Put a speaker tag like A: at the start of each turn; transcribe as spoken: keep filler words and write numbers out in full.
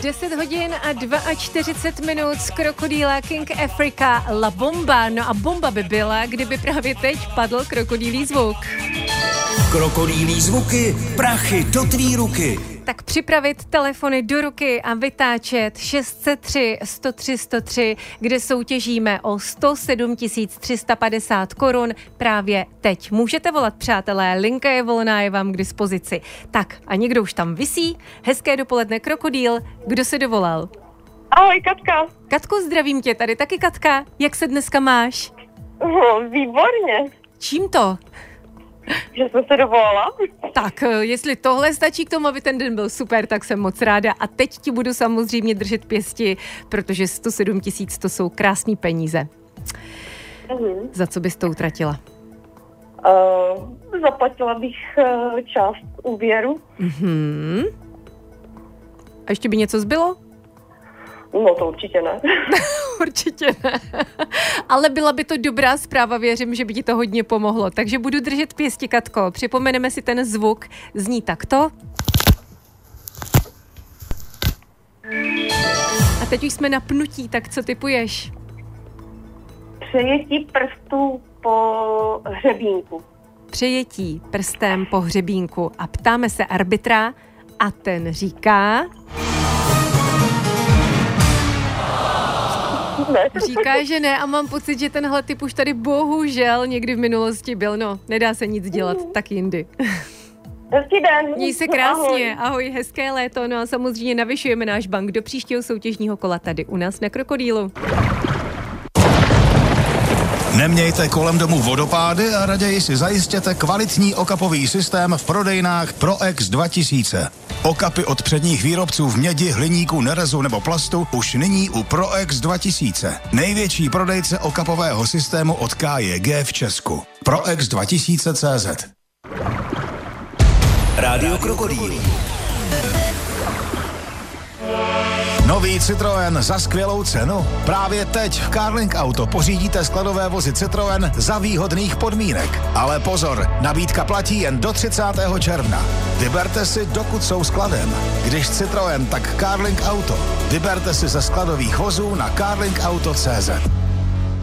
A: deset hodin a čtyřicet dva minut z krokodýla King Africa La Bomba. No a bomba by byla, kdyby právě teď padl krokodýlí zvuk.
B: Krokodýlí zvuky, prachy do tvý ruky.
A: Tak připravit telefony do ruky a vytáčet šest set tři sto tři sto tři, kde soutěžíme o sto sedm tisíc tři sta padesát korun právě teď. Můžete volat, přátelé, linka je volná, je vám k dispozici. Tak a někdo už tam visí. Hezké dopoledne, krokodýl. Kdo se dovolal?
C: Ahoj, Katka.
A: Katko, zdravím tě, tady taky Katka. Jak se dneska máš?
C: Oh, výborně.
A: Čím to?
C: Že jsem se dovolala.
A: Tak, jestli tohle stačí k tomu, aby ten den byl super, tak jsem moc ráda. A teď ti budu samozřejmě držet pěsti, protože sto sedm tisíc to jsou krásný peníze.
C: Mhm.
A: Za co bys to utratila?
C: Uh, zaplatila bych uh, část úvěru.
A: Mhm. A ještě by něco zbylo?
C: No to určitě ne.
A: Určitě ne. Ale byla by to dobrá zpráva, věřím, že by ti to hodně pomohlo. Takže budu držet pěsti, Katko. Připomeneme si ten zvuk. Zní takto. A teď už jsme na pnutí, tak co typuješ?
C: Přejetí prstů po hřebínku.
A: Přejetí prstem po hřebínku. A ptáme se arbitra a ten říká...
C: Ne.
A: Říká, že ne a mám pocit, že tenhle typ už tady bohužel někdy v minulosti byl. No, nedá se nic dělat, tak jindy.
C: Hezký den.
A: Měj se krásně,
C: Ahoj.
A: ahoj, hezké léto. No a samozřejmě navyšujeme náš bank do příštího soutěžního kola tady u nás na Krokodýlu.
D: Nemějte kolem domu vodopády a raději si zajistěte kvalitní okapový systém v prodejnách ProX dva tisíce. Okapy od předních výrobců v mědi, hliníku, nerezu nebo plastu už nyní u ProX dva tisíce. Největší prodejce okapového systému od K J G v Česku. ProX dva tisíce tečka cé zet.
B: Rádio Krokodýl.
D: Nový Citroën za skvělou cenu. Právě teď v Carling Auto pořídíte skladové vozy Citroën za výhodných podmínek. Ale pozor, nabídka platí jen do třicátého června. Vyberte si, dokud jsou skladem. Když Citroën, tak Carling Auto. Vyberte si ze skladových vozů na carling auto tečka cé zet.